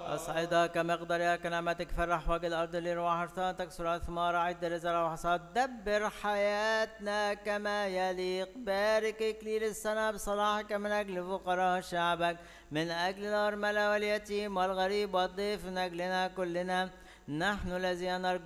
أصعدا كمقدار كنعمتك فرح وجه الأرض لرواح حرثان تكسر أثمار عد رزق وحصاد دبر حياتنا كما يليق بارك إكليل السنة بصلاحك من أجل فقراء شعبك من أجل الأرملة واليتيم والغريب والضيف من أجلنا كلنا نحن الذين نرجو